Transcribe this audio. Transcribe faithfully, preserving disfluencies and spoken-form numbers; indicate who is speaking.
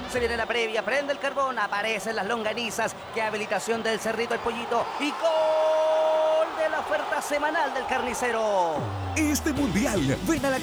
Speaker 1: Se viene la previa, prende el carbón, aparecen las longanizas. ¡Qué habilitación del Cerrito el Pollito! ¡Y gol de la oferta semanal del carnicero!
Speaker 2: Este mundial, ven a la